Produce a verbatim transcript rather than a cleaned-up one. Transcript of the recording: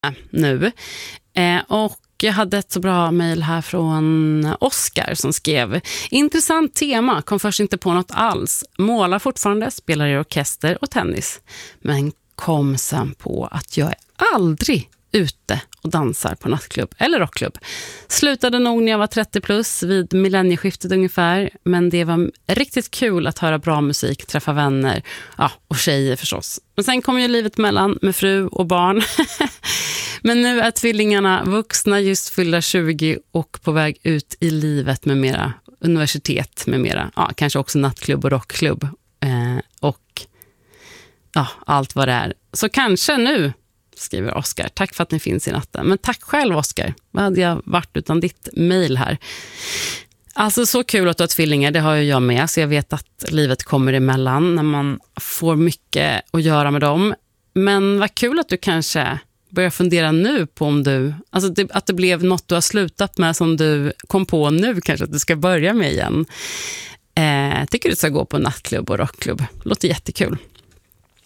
nu. Eh, och jag hade ett så bra mejl här från Oskar som skrev: intressant tema, kom först inte på något alls. Målar fortfarande, spelar i orkester och tennis. Men kom sen på att jag är aldrig ute och dansar på nattklubb eller rockklubb. Slutade nog när jag var trettio plus vid millennieskiftet ungefär, men det var riktigt kul att höra bra musik, träffa vänner, ja, och tjejer förstås. Men sen kom ju livet mellan med fru och barn. Men nu är tvillingarna vuxna, just fyllda tjugo och på väg ut i livet med mera, universitet med mera, ja, kanske också nattklubb och rockklubb eh, och ja, allt vad det är. Så kanske nu, skriver Oskar. Tack för att ni finns i natten. Men tack själv, Oskar. Vad hade jag varit utan ditt mejl här? Alltså så kul att du har tvillingar, det har ju jag med. Så jag vet att livet kommer emellan när man får mycket att göra med dem. Men vad kul att du kanske börjar fundera nu på om du... Alltså det, att det blev något du har slutat med som du kom på nu kanske att du ska börja med igen. Eh, tycker du ska gå på nattklubb och rockklubb. Låter jättekul.